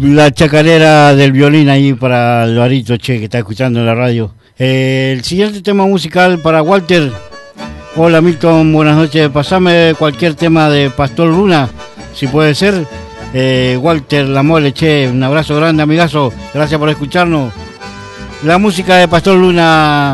la chacarera del violín ahí para Alvarito, che, que está escuchando en la radio. El siguiente tema musical para Walter. Hola Milton, buenas noches. Pasame cualquier tema de Pastor Luna, si puede ser. Walter La Mole, che, un abrazo grande, amigazo. Gracias por escucharnos. La música de Pastor Luna.